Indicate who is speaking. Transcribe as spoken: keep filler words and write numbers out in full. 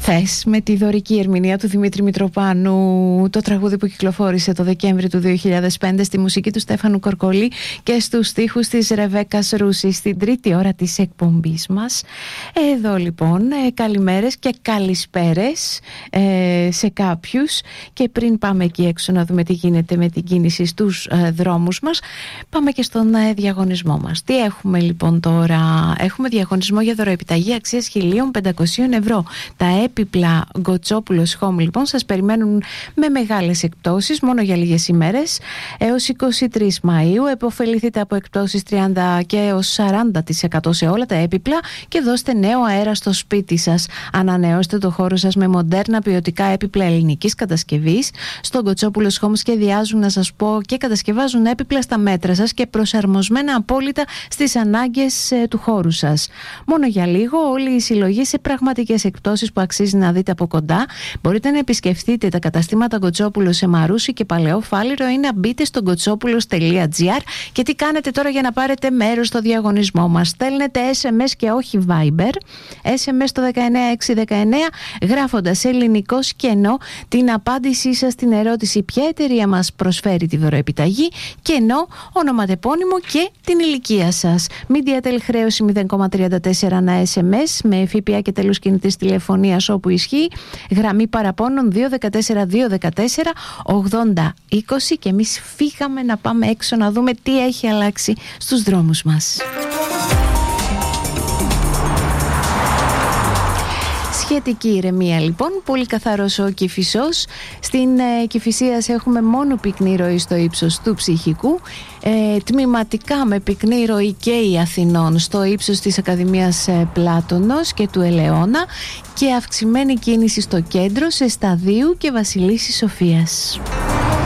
Speaker 1: Θες, με τη δωρική ερμηνεία του Δημήτρη Μητροπάνου, το τραγούδι που κυκλοφόρησε το Δεκέμβρη του δύο χιλιάδες πέντε στη μουσική του Στέφανου Κορκολή και στους στίχους της Ρεβέκας Ρούση, στην τρίτη ώρα της εκπομπής μας. Εδώ λοιπόν, ε, καλημέρες και καλησπέρες ε, σε κάποιους, και πριν πάμε εκεί έξω να δούμε τι γίνεται με την κίνηση στους ε, δρόμους μας, πάμε και στον ε, διαγωνισμό μας. Τι έχουμε λοιπόν τώρα? Έχουμε διαγωνισμό για δωροεπιταγή αξίας χίλια πεντακόσια ευρώ. Τα έπιπλα Γκοτσόπουλος Home λοιπόν σας περιμένουν με μεγάλες εκπτώσεις μόνο για λίγες ημέρες έως είκοσι τρεις Μαΐου. Εποφεληθείτε από εκπτώσεις τριάντα και έως σαράντα τοις εκατό σε όλα τα έπιπλα και δώστε νέο αέρα στο σπίτι σας. Ανανεώστε το χώρο σας με μοντέρνα ποιοτικά έπιπλα ελληνικής κατασκευής. Στο Γκοτσόπουλος Home σχεδιάζουν, να σας πω, και κατασκευάζουν έπιπλα στα μέτρα σας και προσαρμοσμένα απόλυτα στις ανάγκες ε, του χώρου σας. Μόνο για λίγο όλη η συλλογή σε πραγματικές εκπτώσεις που αξίζει να δείτε από κοντά. Μπορείτε να επισκεφτείτε τα καταστήματα Γκοτσόπουλος σε Μαρούσι και Παλαιό Φάληρο ή να μπείτε στο γκοτσόπουλος τελεία τζι άρ. Και τι κάνετε τώρα για να πάρετε μέρος στο διαγωνισμό μας? Στέλνετε ες εμ ες και όχι Viber, ες εμ ες στο δεκαεννιά έξι δεκαεννιά, γράφοντας ελληνικό σκενό την απάντησή σας στην ερώτηση ποια εταιρεία μας προσφέρει τη δωροεπιταγή, κενό, ονοματεπώνυμο και την ηλικία σας. MediaTel χρέωση μηδέν κόμμα τριάντα τέσσερα ανά ες εμ ες με ΦΠΑ και τέλος κινητής τηλεφωνίας όπου ισχύει. Γραμμή παραπώνων δύο ένα τέσσερα δύο ένα τέσσερα ογδόντα είκοσι. Και εμείς φύγαμε να πάμε έξω να δούμε τι έχει αλλάξει στους δρόμους μας. Σχετική ηρεμία λοιπόν, πολύ καθαρός ο Κηφισός. Στην ε, Κηφισίας έχουμε μόνο πυκνή ροή στο ύψος του Ψυχικού, ε, τμηματικά με πυκνή ροή και οι Αθηνών στο ύψος της Ακαδημίας ε, Πλάτωνος και του Ελαιώνα, και αυξημένη κίνηση στο κέντρο, σε Σταδίου και Βασιλίσσης Σοφίας.